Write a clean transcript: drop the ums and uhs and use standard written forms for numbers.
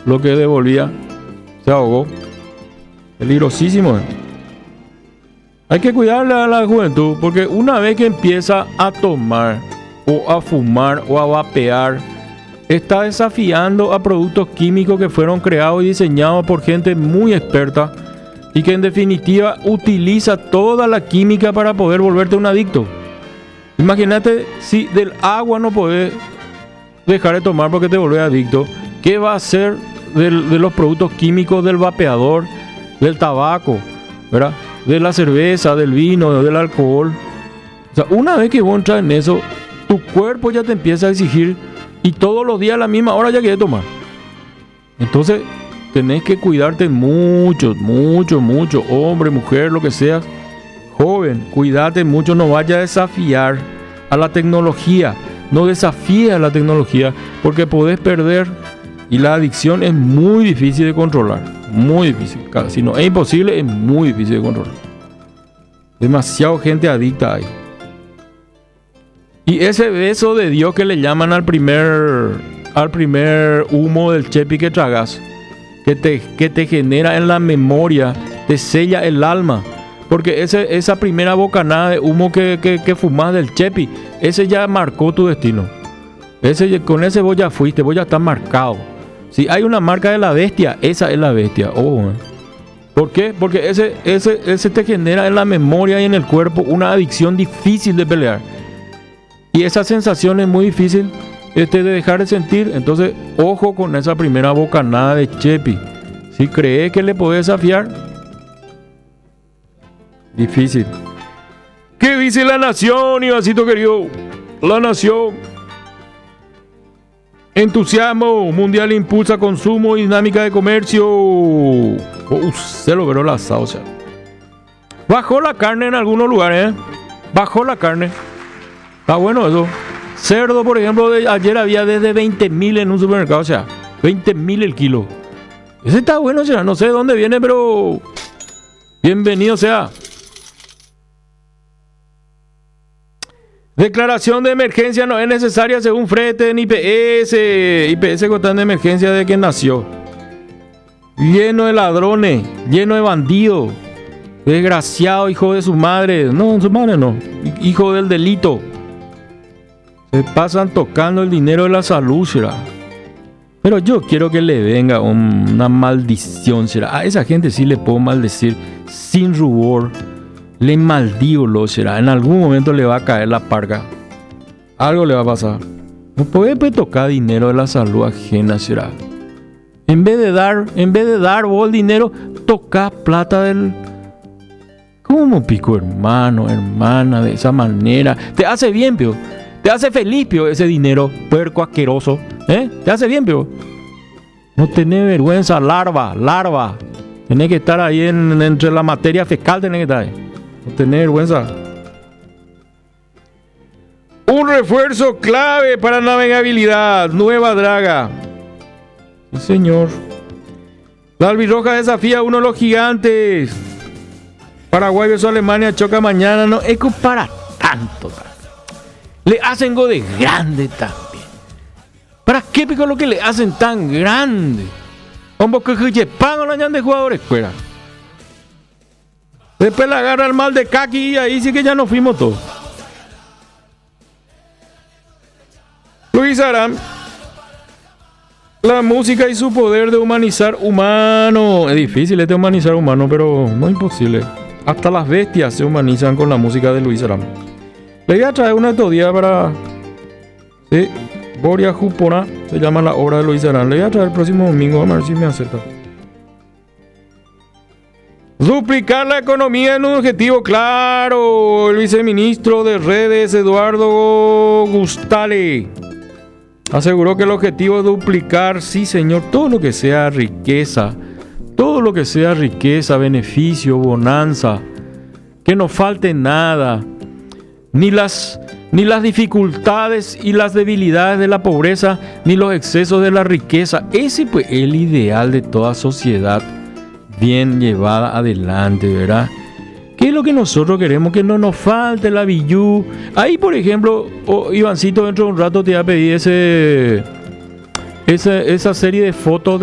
lo que devolvía, se ahogó. Peligrosísimo. Hay que cuidarle a la juventud, porque una vez que empieza a tomar, o a fumar, o a vapear, está desafiando a productos químicos que fueron creados y diseñados por gente muy experta y que en definitiva utiliza toda la química para poder volverte un adicto. Imagínate si del agua no podés dejar de tomar porque te volvés adicto, ¿qué va a hacer de los productos químicos, del vapeador, del tabaco, ¿verdad? De la cerveza, del vino, del alcohol? O sea, una vez que vos entras en eso, tu cuerpo ya te empieza a exigir y todos los días a la misma hora ya quieres tomar. Entonces tenés que cuidarte mucho, mucho, mucho, hombre, mujer, lo que seas, joven, cuídate mucho, no vayas a desafiar a la tecnología, no desafíes a la tecnología porque podés perder y la adicción es muy difícil de controlar, muy difícil, si no es imposible, es muy difícil de controlar. Demasiada gente adicta hay. Y ese beso de Dios que le llaman al primer humo del chepi que tragas, que te genera en la memoria, te sella el alma. Porque esa primera bocanada de humo que fumás del chepi, ese ya marcó tu destino. Con ese vos ya fuiste, vos ya estás marcado. Si hay una marca de la bestia, esa es la bestia. ¿Por qué? Porque ese te genera en la memoria y en el cuerpo una adicción difícil de pelear. Y esa sensación es muy difícil de dejar de sentir. Entonces, ojo con esa primera bocanada de chepi. Si crees que le podés desafiar, difícil. ¿Qué dice La Nación, Ivancito querido? La Nación. Entusiasmo mundial impulsa consumo y dinámica de comercio. Se lo veró la sauce. Bajó la carne en algunos lugares, Bajó la carne. Está bueno eso. Cerdo, por ejemplo, ayer había desde 20.000 en un supermercado, o sea, 20.000 el kilo. Ese está bueno, o sea, no sé de dónde viene, pero bienvenido sea. Declaración de emergencia no es necesaria según Frete en IPS. IPS constante de emergencia de que nació. Lleno de ladrones, lleno de bandidos. Desgraciado, hijo de su madre. No, su madre no. Hijo del delito. Se pasan tocando el dinero de la salud, será. Pero yo quiero que le venga una maldición, será. A esa gente sí le puedo maldecir sin rubor. Le maldigo, lo será. En algún momento le va a caer la parca. Algo le va a pasar. No puede tocar dinero de la salud ajena, será. En vez de dar vos el dinero, toca plata del... ¿Cómo pico, hermano, hermana? De esa manera. Te hace bien, pio. Te hace feliz, pio, ese dinero puerco asqueroso. Te hace bien, pio. No tenés vergüenza, larva. Tenés que estar ahí entre la materia fecal, tenés que estar ahí. No tenés vergüenza. Un refuerzo clave para navegabilidad. Nueva draga. Sí, señor. La albirroja desafía a uno de los gigantes. Paraguay versus Alemania choca mañana. No es para tanto. Le hacen go de grande también. ¿Para qué pico lo que le hacen tan grande? Como que pagan la de jugadores fuera. Después la agarra el mal de Kaki y ahí sí que ya nos fuimos todos. Luis Aram. La música y su poder de humanizar humano. Es difícil humanizar humano, pero no es imposible. Hasta las bestias se humanizan con la música de Luis Aram. Le voy a traer una estos días para... Sí, Boria Jupona, se llama la obra de Luis Aram. Le voy a traer el próximo domingo, vamos a ver si me acepta. Duplicar la economía en un objetivo claro. El viceministro de Redes, Eduardo Gustale, aseguró que el objetivo es duplicar, sí señor, todo lo que sea riqueza, beneficio, bonanza, que no falte nada, ni las dificultades y las debilidades de la pobreza, ni los excesos de la riqueza. Ese pues es el ideal de toda sociedad bien llevada adelante, ¿verdad? ¿Qué es lo que nosotros queremos? Que no nos falte la billú. Ahí, por ejemplo, Ivancito, dentro de un rato te voy a pedir esa serie de fotos